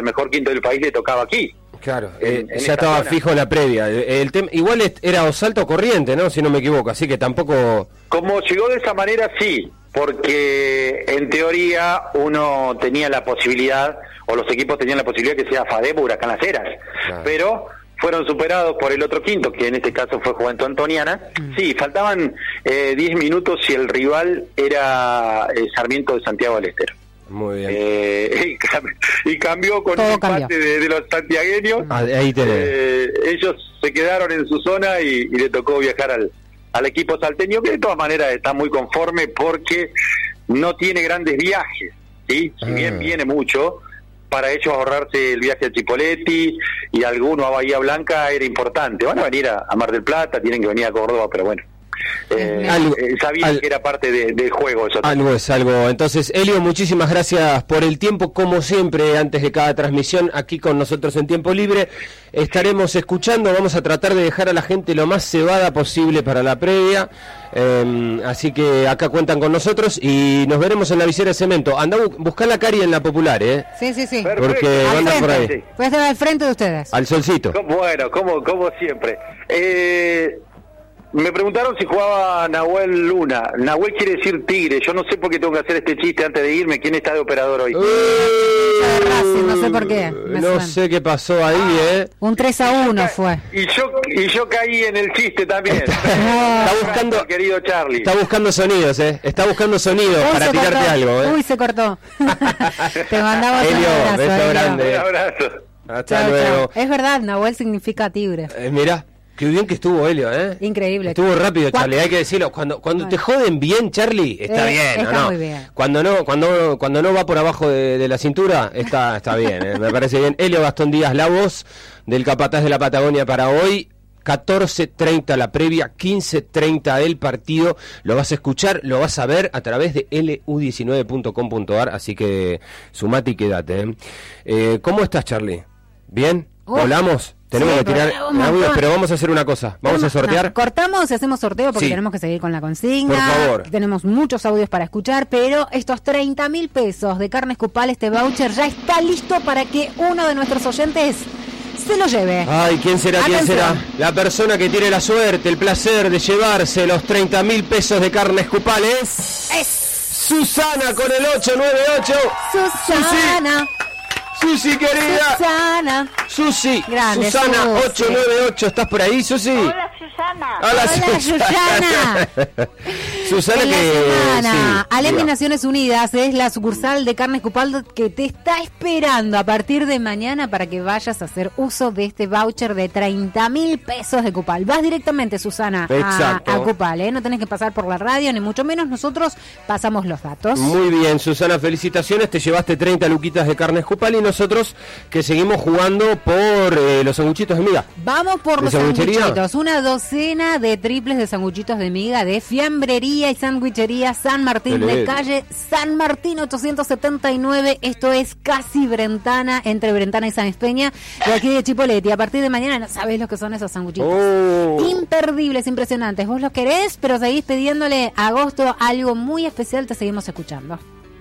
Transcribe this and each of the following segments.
mejor quinto del país le tocaba aquí. Claro, en ya estaba zona. fijo la previa. El igual era o Salta o Corriente, ¿no? Si no me equivoco, así que tampoco... Como llegó de esa manera, sí, porque en teoría uno tenía la posibilidad, o los equipos tenían la posibilidad que sea FADEP o Huracán Las Heras, Claro. pero fueron superados por el otro quinto, que en este caso fue Juventud Antoniana. Sí, faltaban 10 minutos y el rival era Sarmiento de Santiago del Estero. Muy bien. Y cambió con Todo el empate cambió. de los santiagueños. Ahí tenés. Ellos se quedaron en su zona y le tocó viajar al equipo salteño, que de todas maneras está muy conforme porque no tiene grandes viajes, ¿sí? Si bien viene mucho, para ellos ahorrarse el viaje a Chipoleti y alguno a Bahía Blanca era importante. Van a venir a Mar del Plata, tienen que venir a Córdoba, pero bueno. Sabían que era parte del juego eso. Algo es algo. Entonces, Elio, muchísimas gracias por el tiempo, como siempre, antes de cada transmisión, aquí con nosotros en Tiempo Libre. Estaremos escuchando, vamos a tratar de dejar a la gente lo más cebada posible para la previa, así que acá cuentan con nosotros y nos veremos en la visera de Cemento. Andá buscar la Cari en la Popular, Sí. Perfecto. Porque Al van por ahí. frente. Voy a estar al frente de ustedes. Al solcito. Bueno, como siempre. Me preguntaron si jugaba Nahuel Luna. Nahuel quiere decir tigre. Yo no sé por qué tengo que hacer este chiste antes de irme. ¿Quién está de operador hoy? De Racing, no sé por qué. Me No suena. sé qué pasó ahí, Un 3-1 fue. Y yo caí en el chiste también. Está buscando, querido Charlie. Está buscando sonidos, Está buscando sonidos Uy, para se tirarte cortó. algo, Uy, se cortó. Te mandamos un Elio, abrazo. beso Elio. grande. Un abrazo. Hasta Chao, luego. chao. Es verdad, Nahuel significa tigre. Mirá, qué bien que estuvo Elio, Increíble. Estuvo rápido, ¿Cuál? Charlie, hay que decirlo. Cuando te joden bien, Charlie, está bien, está ¿o no? muy bien. Cuando no va por abajo de la cintura, está bien, me parece bien. Elio Gastón Díaz, la voz del Capataz de la Patagonia para hoy. 14:30 la previa, 15:30 el partido. Lo vas a escuchar, lo vas a ver a través de lu19.com.ar, así que sumate y quédate. ¿Cómo estás, Charlie? ¿Bien? ¿Hablamos? Tenemos sí, que tirar pero un montón. audios, pero vamos a hacer una cosa. Vamos a sortear. No, cortamos y hacemos sorteo porque Sí. tenemos que seguir con la consigna. Por favor. Tenemos muchos audios para escuchar, pero estos 30.000 pesos de Carnes Cupal, este voucher, ya está listo para que uno de nuestros oyentes se lo lleve. Ay, ¿quién será? ¿Quién Atención. será? La persona que tiene la suerte, el placer de llevarse los 30.000 pesos de Carnes Cupal es Susana con el 898. Susana. Susi, querida. Susana. Susi. Grande, Susana Susi. 898. ¿Estás por ahí, Susi? Hola, Susana. Hola, Hola, Susana. Susana En la que... semana, sí, Alemi diga. Naciones Unidas es la sucursal de Carnes Cupal que te está esperando a partir de mañana para que vayas a hacer uso de este voucher de 30.000 pesos de Cupal. Vas directamente, Susana, Exacto. a Cupal, no tenés que pasar por la radio, ni mucho menos, nosotros pasamos los datos. Muy bien, Susana, felicitaciones. Te llevaste 30 luquitas de Carnes Cupal y nosotros que seguimos jugando por los sanguchitos de miga. Vamos por ¿De los sanguchería? sanguchitos, una docena de triples de sanguchitos de miga de fiambrería y sanguichería San Martín, Qué de lindo. calle San Martín 879. Esto es casi Brentana, entre Brentana y San Espeña, de aquí de Chipoleti. A partir de mañana no sabés lo que son esos sanguchitos. Oh. Imperdibles, impresionantes. Vos los querés, pero seguís pidiéndole a Agosto algo muy especial. Te seguimos escuchando.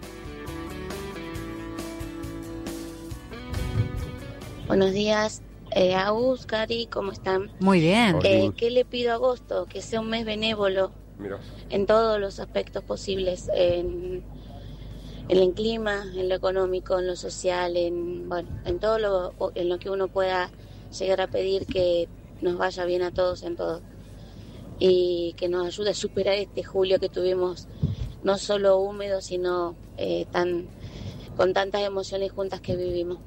Buenos días, Agus, Cari, ¿cómo están? Muy bien. Hola. ¿Qué le pido a agosto? Que sea un mes benévolo Mirá. en todos los aspectos posibles, en el clima, en lo económico, en lo social, en todo en lo que uno pueda llegar a pedir, que nos vaya bien a todos en todo y que nos ayude a superar este julio que tuvimos no solo húmedo, sino con tantas emociones juntas que vivimos.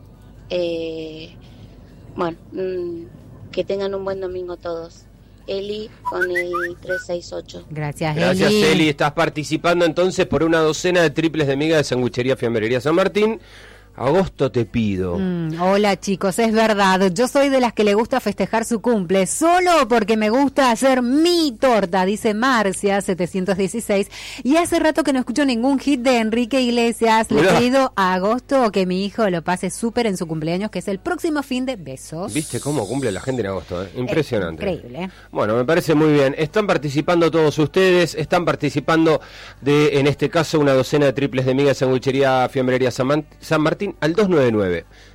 Que tengan un buen domingo todos. Eli con el 368. Gracias, Gracias, Eli. Estás participando entonces por una docena de triples de miga de sanguchería Fiambrería San Martín. Agosto te pido. Hola chicos, es verdad, yo soy de las que le gusta festejar su cumple, solo porque me gusta hacer mi torta, dice Marcia 716, y hace rato que no escucho ningún hit de Enrique Iglesias. Le Mirá. pido a Agosto que mi hijo lo pase súper en su cumpleaños, que es el próximo fin de besos. ¿Viste cómo cumple la gente en agosto? Impresionante. Increíble. Bueno, me parece muy bien. Están participando todos ustedes, están participando de, en este caso, una docena de triples de miga de sanguchería Fiambrería San Martín al 299